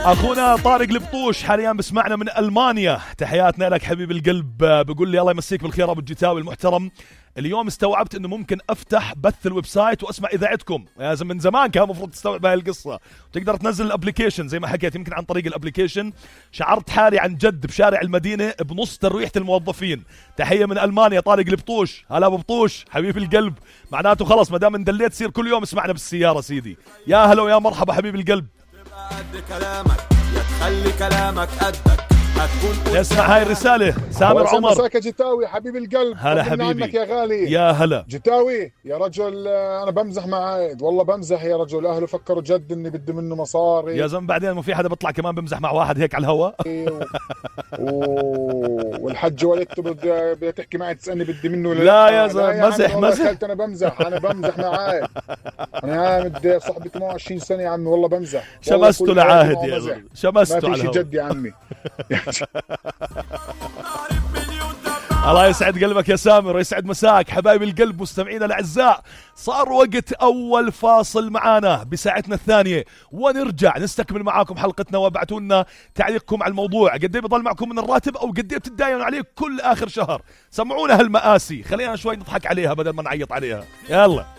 اخونا طارق البطوش حاليا بسمعنا من المانيا، تحياتنا لك حبيب القلب. بقول لي الله يمسيك بالخير ابو الجتاوي المحترم. اليوم استوعبت انه ممكن افتح بث الويب سايت واسمع اذاعتكم. يا من زمان كان المفروض تستوعب هاي القصه، وتقدر تنزل الابلكيشن زي ما حكيت، يمكن عن طريق الابلكيشن. شعرت حالي عن جد بشارع المدينه بنص ترويحه الموظفين. تحيه من المانيا طارق البطوش. هلا ابو بطوش حبيب القلب، معناته خلص ما دام اندليت تصير كل يوم اسمعنا بالسياره سيدي. يا هلا ويا مرحبا حبيب القلب. قد كلامك يا تخلي كلامك قدك. اسمع هاي الرسالة سامر عمر. مساك يا جتاوي حبيب القلب. هلا حبيبي عنك يا غالي. يا هلا جتاوي يا رجل، انا بمزح مع عايد، والله بمزح يا رجل. اهله فكروا جد اني بدي منه مصاري يا زلمه. بعدين ما في حدا بيطلع كمان بمزح مع واحد هيك على الهواء. والحج والدته بدها تحكي معي تسالني بدي منه لا يا زلمه مزح. انا بمزح مع عايد. انا عامد صاحبي 28 سنه يا عمي، والله بمزح. شمسته لعاهد يا زلمه، شمسته ما في شيء جد يا عمي. الله يسعد قلبك يا سامر ويسعد مساك حبايب القلب. مستمعينا الاعزاء، صار وقت اول فاصل معانا بساعتنا الثانيه، ونرجع نستكمل معاكم حلقتنا. وابعتوا لنا تعليقكم على الموضوع، قد ايه بضل معكم من الراتب او قد ايه بتتداينوا عليه كل اخر شهر. سمعونا هالمآسي، خلينا شوي نضحك عليها بدل ما نعيط عليها. يلا